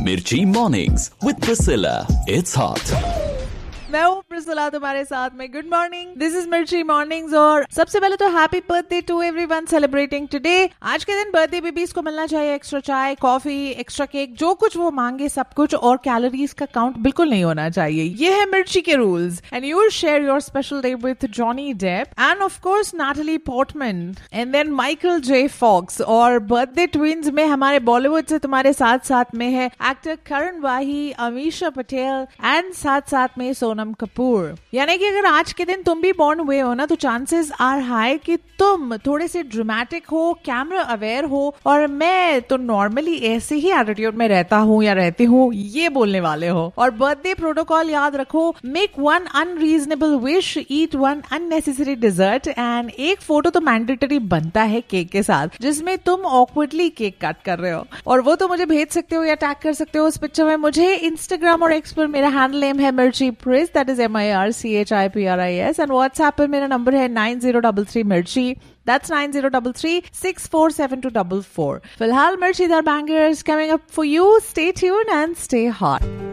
Mirchi Mornings with Priscilla. It's hot. मैं हूँ प्रिस्सिला तुम्हारे साथ में. गुड मॉर्निंग, दिस इज मिर्ची मॉर्निंग्स. और सबसे पहले तो happy birthday to everyone celebrating today. आज के दिन बर्थडे बेबीज को मिलना चाहिए एक्स्ट्रा चाय, कॉफी, एक्स्ट्रा केक, जो कुछ वो मांगे सब कुछ, और कैलोरीज का काउंट बिल्कुल नहीं होना चाहिए. ये है मिर्ची के rules. And you will share your special day with Johnny Depp end of course Natalie Portman and then Michael J Fox. और बर्थडे ट्विंस में हमारे बॉलीवुड से तुम्हारे साथ साथ में है actor Karan Wahi, Amisha Patel and साथ साथ में सोनम कपूर. यानी कि अगर आज के दिन तुम भी बॉर्न हुए हो ना, तो चांसेस आर हाई कि तुम थोड़े से ड्रामेटिक हो, कैमरा अवेयर हो, और मैं तो नॉर्मली ऐसे ही एटीट्यूड में रहता हूँ या रहती हूँ, ये बोलने वाले हो. और बर्थडे प्रोटोकॉल याद रखो. Make one unreasonable wish, eat one unnecessary dessert, and एक फोटो तो मैंडेटरी बनता है केक के साथ जिसमें तुम ऑकवर्डली केक कट कर रहे हो. और वो तो मुझे भेज सकते हो या टैग कर सकते हो उस पिक्चर में मुझे. इंस्टाग्राम और एक्स पर मेरा हैंडल नेम है मिर्ची प्रिस, that is MIRCHIPRIS, and WhatsApp पर मेरा नंबर है 9033 मिर्ची. That's 9033-647244. फिलहाल मिर्ची दर bangers coming up for you. Stay tuned and stay hot.